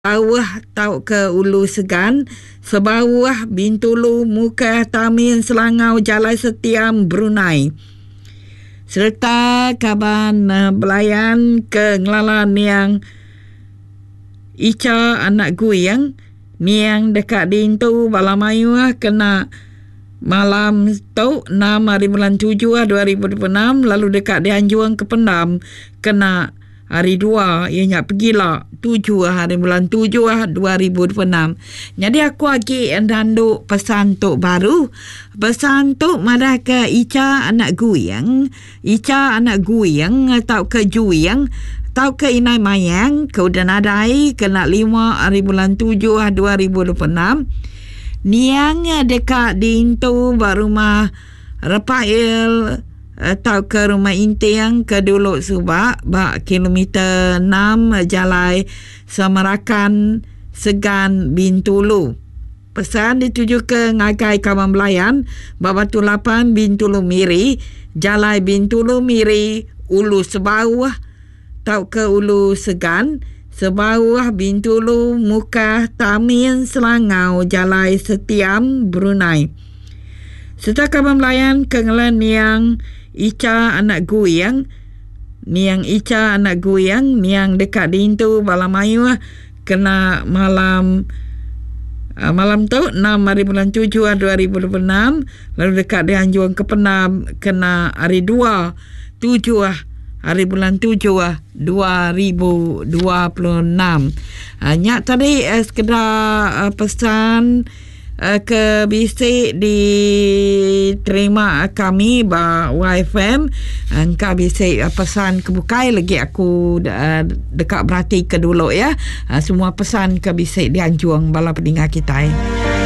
Bawah tau ke Ulu Segan, sebawah Bintulu, Muka, Tamin, Selangau, Jalai Setiam, Brunei. Serta kaban belayan ke ngelalan yang Ica anak Guyang, niang dekat Dintu, Balamayu kena malam tu 6 hari bulan 7 2026, lalu dekat Dianjuang ke Pendam kena hari 2, ianya pergilah 7 hari bulan 7 2026. Jadi aku lagi danduk pesan tu baru. Pesan tu madah ke Ica anak Guyang. Ica anak Guyang atau ke Juyang atau ke Inai Mayang ke Udanadai kena 5 hari bulan 7 2026. Niang dekat Dintu barumah Rafael atau ke rumah Intiang ke Duluk Subak bak kilometer 6 Jalai Semerakan Segan Bintulu. Pesan dituju ke Ngagai Kawan Belayan Batu 8 Bintulu Miri, Jalai Bintulu Miri, Ulu Sebawah tau ke Ulu Segan, Sebawah Bintulu, Muka, Tamin, Selangau, Jalai Setiam, Brunei. Serta kawan belayan ke ngelan yang Ica anak Guyang, niang Ica anak Guyang, niang dekat Dintu Balamayu kena malam tu 6 hari bulan 7 2026, lalu dekat Dianjuang ke Pendam kena hari 2 7 hari bulan 7 2026. Nyak tadi sekedar pesan ke bisik diterima kami ba YFM. Engkau bisik pesan kebukai lagi aku dekat berhati ke dulu ya. Semua pesan ke bisik Dianjuang bala pendengar kita.